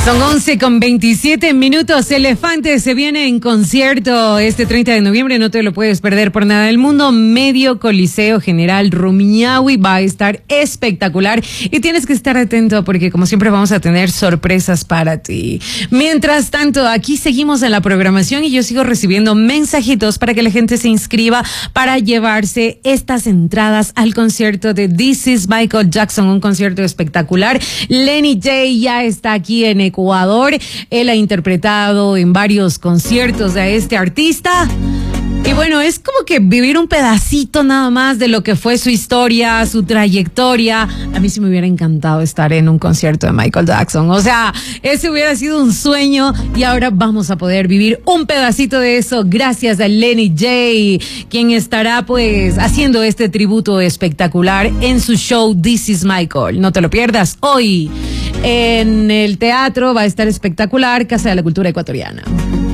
Son 11:27. Elefante se viene en concierto este 30 de noviembre. No te lo puedes perder por nada del mundo. Medio Coliseo General Rumiñahui. Va a estar espectacular. Y tienes que estar atento porque, como siempre, vamos a tener sorpresas para ti. Mientras tanto, aquí seguimos en la programación y yo sigo recibiendo mensajitos para que la gente se inscriba para llevarse estas entradas al concierto de This is Michael Jackson. Un concierto espectacular. Lenny J ya está aquí en Ecuador. Él ha interpretado en varios conciertos a este artista. Y bueno, es como que vivir un pedacito nada más de lo que fue su historia, su trayectoria. A mí sí me hubiera encantado estar en un concierto de Michael Jackson. O sea, ese hubiera sido un sueño y ahora vamos a poder vivir un pedacito de eso gracias a Lenny J, quien estará pues haciendo este tributo espectacular en su show This is Michael. No te lo pierdas hoy en el teatro, va a estar espectacular, Casa de la Cultura Ecuatoriana.